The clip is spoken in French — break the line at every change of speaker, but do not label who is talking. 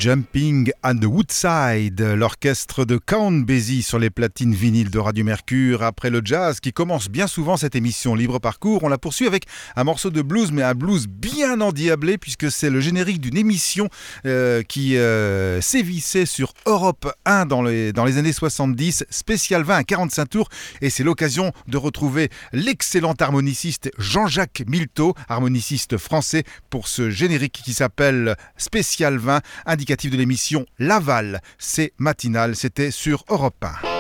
Jumping at the Woodside, l'orchestre de Count Basie sur les platines vinyles de Radio Mercure. Après le jazz qui commence bien souvent cette émission Libre Parcours, on la poursuit avec un morceau de blues, mais un blues bien endiablé puisque c'est le générique d'une émission qui sévissait sur Europe 1 dans les années 70, spécial 20 à 45 tours, et c'est l'occasion de retrouver l'excellent harmoniciste Jean-Jacques Milteau, harmoniciste français, pour ce générique qui s'appelle Spécial 20, indicatif de l'émission Laval. C'est matinal, c'était sur Europe 1.